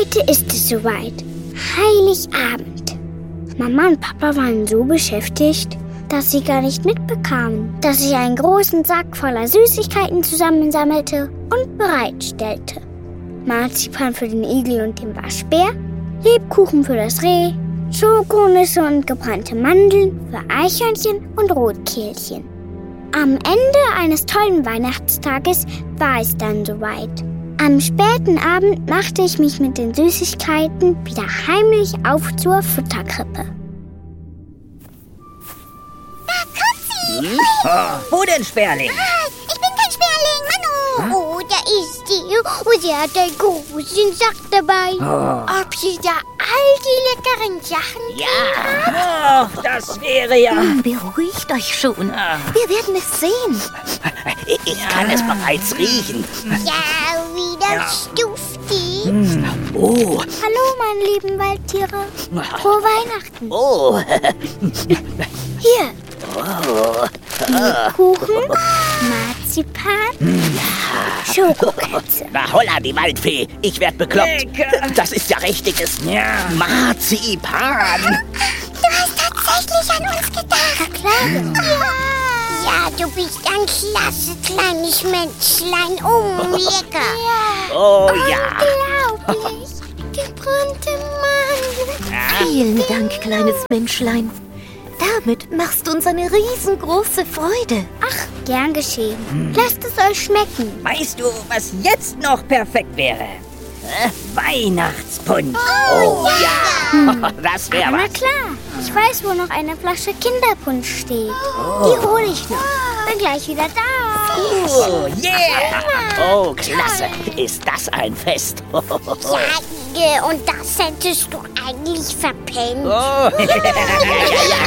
Heute ist es soweit. Heiligabend. Mama und Papa waren so beschäftigt, dass sie gar nicht mitbekamen, dass ich einen großen Sack voller Süßigkeiten zusammensammelte und bereitstellte. Marzipan für den Igel und den Waschbär, Lebkuchen für das Reh, Schokonüsse und gebrannte Mandeln für Eichhörnchen und Rotkehlchen. Am Ende eines tollen Weihnachtstages war es dann soweit. Am späten Abend machte ich mich mit den Süßigkeiten wieder heimlich auf zur Futterkrippe. Da kommt sie! Wo denn, Sperling? Ich bin kein Sperling, Manu! Oh, da ist sie. Und sie hat einen großen Sack dabei. Ob sie da all die leckeren Sachen Ja, das wäre ja... Beruhigt euch schon. Wir werden es sehen. Ich kann es bereits riechen. Ja, wie das duftet. Oh, Hallo, meine lieben Waldtiere. Frohe Weihnachten. oh, Hier. Kuchen, Marzipan, Schokokekse. na holla, die Waldfee. Ich werd bekloppt. Lecker. Das ist ja richtiges Marzipan. Du hast tatsächlich an uns gedacht. Na klar. Ja, du bist ein klasse kleines Menschlein. Oh, lecker. Oh ja. Unglaublich. Gebrannte Mandeln. Vielen Dank, kleines Menschlein. Damit machst du uns eine riesengroße Freude. Ach, gern geschehen. Lasst es euch schmecken. Weißt du, was jetzt noch perfekt wäre? Weihnachtspunsch. Oh ja. Das wäre Na was. klar. Ich weiß, wo noch eine Flasche Kinderpunsch steht. Die hole ich noch. Bin gleich wieder da. Oh yeah. Oh, klasse. Ist das ein Fest. Ja, und das hättest du eigentlich verpennt. Oh. Ja, ja, ja.